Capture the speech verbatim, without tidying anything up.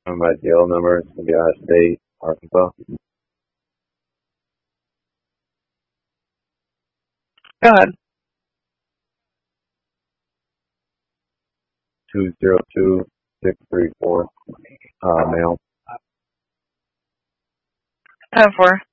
And my deal number is going to be out of state, Arkansas. Go ahead. two zero two six three four, uh, male. ten four.